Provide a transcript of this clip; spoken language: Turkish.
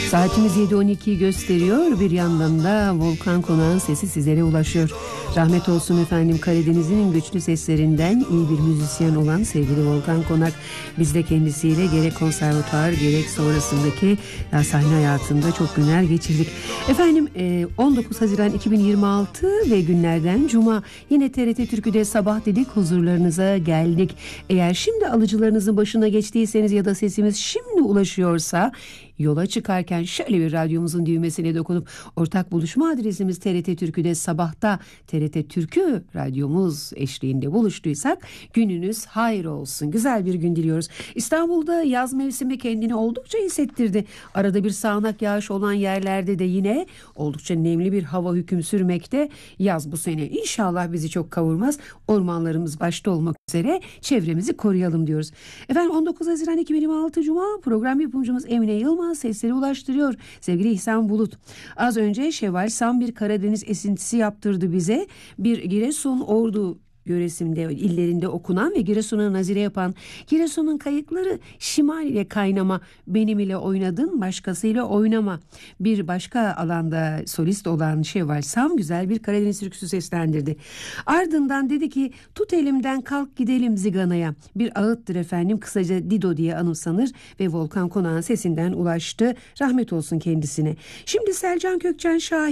Saatimiz 7:12'yi gösteriyor. Bir yandan da Volkan Konak'ın sesi sizlere ulaşıyor. Rahmet olsun efendim, Karadeniz'in güçlü seslerinden iyi bir müzisyen olan sevgili Volkan Konak. Biz de kendisiyle gerek konservatuar gerek sonrasındaki sahne hayatında çok günler geçirdik. Efendim 19 Haziran 2026 ve günlerden Cuma yine TRT Türkü'de sabah dedik, huzurlarınıza geldik. Eğer şimdi alıcılarınızın başına geçtiyseniz ya da sesimiz şimdi ulaşıyorsa, yola çıkarken şöyle bir radyomuzun düğmesine dokunup ortak buluşma adresimiz TRT Türkü'de sabahta TRT Türkü radyomuz eşliğinde buluştuysak gününüz hayır olsun. Güzel bir gün diliyoruz. İstanbul'da yaz mevsimi kendini oldukça hissettirdi. Arada bir sağanak yağış olan yerlerde de yine oldukça nemli bir hava hüküm sürmekte. Yaz bu sene inşallah bizi çok kavurmaz. Ormanlarımız başta olmak üzere çevremizi koruyalım diyoruz. Efendim 19 Haziran 2026 Cuma, program yapımcımız Emine Yılmaz sesleri ulaştırıyor. Sevgili İhsan Bulut. Az önce Şevval Sam bir Karadeniz esintisi yaptırdı bize. Bir Giresun Ordu yöresinde, illerinde okunan ve Giresun'a nazire yapan Giresun'un kayıkları şimal ile kaynama, benim ile oynadın başkasıyla oynama. Bir başka alanda solist olan Şevval Sam güzel bir Karadeniz türküsü seslendirdi. Ardından dedi ki tut elimden kalk gidelim Zigana'ya. Bir ağıttır efendim, kısaca Dido diye anımsanır ve Volkan Konak'ın sesinden ulaştı. Rahmet olsun kendisine. Şimdi Selcan Kökçen Şahin